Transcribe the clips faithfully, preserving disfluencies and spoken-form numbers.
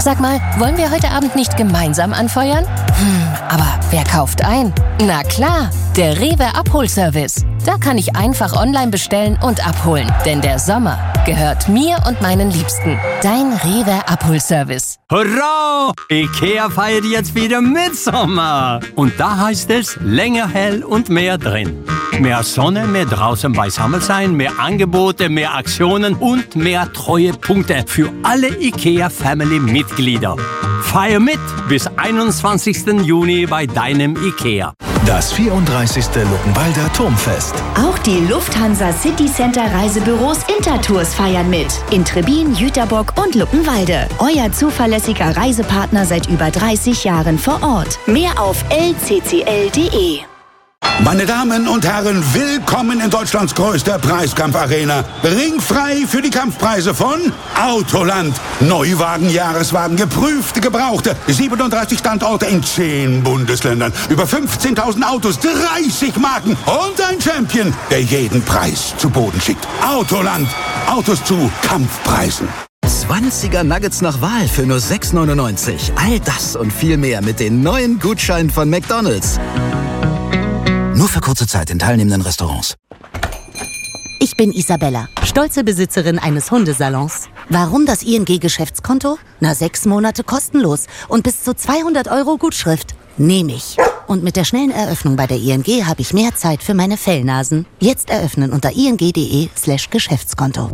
Sag mal, wollen wir heute Abend nicht gemeinsam anfeuern? Hm, aber wer kauft ein? Na klar, der Rewe Abholservice. Da kann ich einfach online bestellen und abholen. Denn der Sommer gehört mir und meinen Liebsten. Dein Rewe Abholservice. Hurra! IKEA feiert jetzt wieder Mitsommer. Und da heißt es länger hell und mehr drin. Mehr Sonne, mehr draußen beisammen sein, mehr Angebote, mehr Aktionen und mehr Treuepunkte für alle IKEA-Family-Mitglieder. Feier mit bis einundzwanzigsten Juni bei deinem IKEA. Das vierunddreißigste Luckenwalder Turmfest. Auch die Lufthansa City Center Reisebüros Intertours feiern mit. In Trebin, Jüterbock und Luckenwalde. Euer zuverlässiger Reisepartner seit über dreißig Jahren vor Ort. Mehr auf l c c l punkt d e. Meine Damen und Herren, willkommen in Deutschlands größter Preiskampfarena. Ringfrei für die Kampfpreise von Autoland. Neuwagen, Jahreswagen, geprüfte, gebrauchte. siebenunddreißig Standorte in zehn Bundesländern. Über fünfzehntausend Autos, dreißig Marken und ein Champion, der jeden Preis zu Boden schickt. Autoland. Autos zu Kampfpreisen. zwanziger Nuggets nach Wahl für nur sechs neunundneunzig. All das und viel mehr mit den neuen Gutscheinen von McDonald's. Nur für kurze Zeit in teilnehmenden Restaurants. Ich bin Isabella, stolze Besitzerin eines Hundesalons. Warum das I N G-Geschäftskonto? Na, sechs Monate kostenlos und bis zu zweihundert Euro Gutschrift. Nehme ich. Und mit der schnellen Eröffnung bei der I N G habe ich mehr Zeit für meine Fellnasen. Jetzt eröffnen unter ing.de slash Geschäftskonto.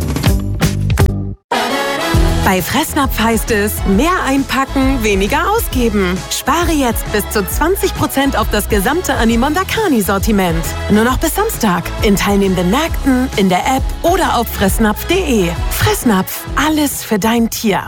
Bei Fressnapf heißt es, mehr einpacken, weniger ausgeben. Spare jetzt bis zu zwanzig Prozent auf das gesamte Animondakani-Sortiment. Nur noch bis Samstag. In teilnehmenden Märkten, in der App oder auf fressnapf punkt de. Fressnapf, alles für dein Tier.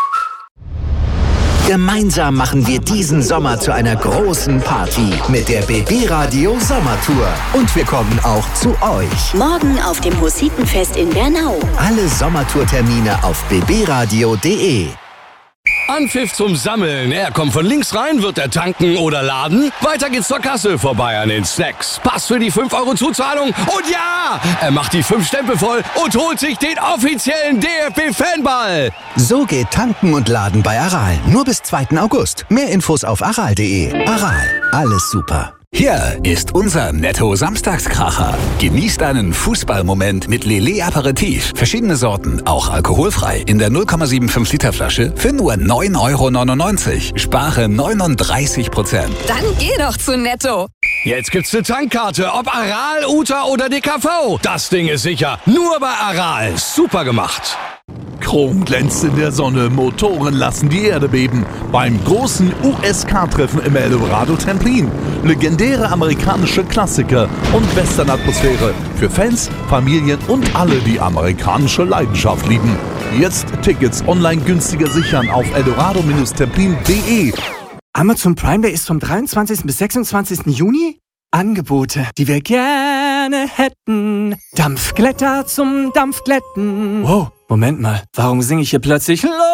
Gemeinsam machen wir diesen Sommer zu einer großen Party mit der B B Radio Sommertour. Und wir kommen auch zu euch. Morgen auf dem Hussitenfest in Bernau. Alle Sommertourtermine auf b b radio punkt de. Anpfiff zum Sammeln. Er kommt von links rein, wird er tanken oder laden. Weiter geht's zur Kasse, vorbei an den Snacks. Pass für die fünf Euro Zuzahlung. Und ja, er macht die fünf Stempel voll und holt sich den offiziellen D F B-Fanball. So geht Tanken und Laden bei Aral. Nur bis zweiten August. Mehr Infos auf aral punkt de. Aral, alles super. Hier ist unser Netto-Samstagskracher. Genießt einen Fußballmoment mit Lillet Aperitif. Verschiedene Sorten, auch alkoholfrei. In der null Komma fünfundsiebzig Liter Flasche für nur neun Euro neunundneunzig. Spare neununddreißig Prozent. Dann geh doch zu Netto. Jetzt gibt's eine Tankkarte, ob Aral, Uta oder D K V. Das Ding ist sicher. Nur bei Aral. Super gemacht. Chrom glänzt in der Sonne, Motoren lassen die Erde beben. Beim großen U S K-Treffen im Eldorado Templin. Legendäre amerikanische Klassiker und Western-Atmosphäre für Fans, Familien und alle, die amerikanische Leidenschaft lieben. Jetzt Tickets online günstiger sichern auf eldorado templin punkt de. Amazon Prime Day ist vom dreiundzwanzigsten bis sechsundzwanzigsten Juni. Angebote, die wir gerne hätten. Dampfglätter zum Dampfglätten. Wow, Moment mal, warum singe ich hier plötzlich